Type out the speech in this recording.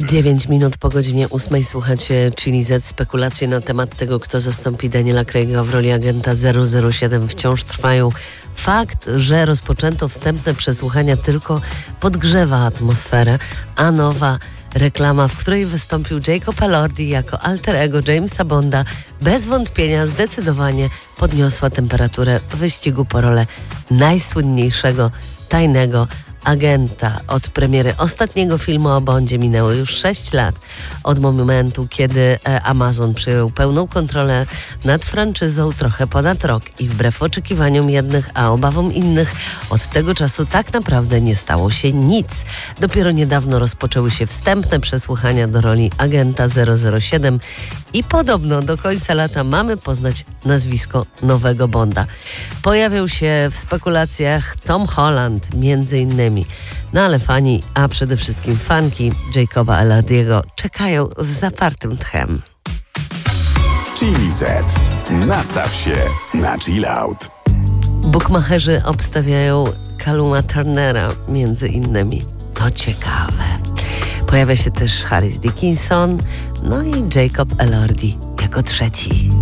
9 minut po godzinie 8 słuchacie Chili Z. Spekulacje na temat tego, kto zastąpi Daniela Craiga w roli agenta 007 wciąż trwają. Fakt, że rozpoczęto wstępne przesłuchania, tylko podgrzewa atmosferę, a nowa reklama, w której wystąpił Jacob Elordi jako alter ego Jamesa Bonda, bez wątpienia zdecydowanie podniosła temperaturę wyścigu po rolę najsłynniejszego tajnego agenta. Od premiery ostatniego filmu o Bondzie minęło już 6 lat. Od momentu, kiedy Amazon przejął pełną kontrolę nad franczyzą, trochę ponad rok i wbrew oczekiwaniom jednych, a obawom innych, od tego czasu tak naprawdę nie stało się nic. Dopiero niedawno rozpoczęły się wstępne przesłuchania do roli agenta 007 i podobno do końca lata mamy poznać nazwisko nowego Bonda. Pojawiał się w spekulacjach Tom Holland między innymi. No ale fani, a przede wszystkim fanki Jacoba Elordiego czekają z zapartym tchem. Chili Z. Nastaw się na chill out. Bukmacherzy obstawiają Calluma Turnera między innymi. To ciekawe. Pojawia się też Harris Dickinson, no i Jacob Elordi jako trzeci.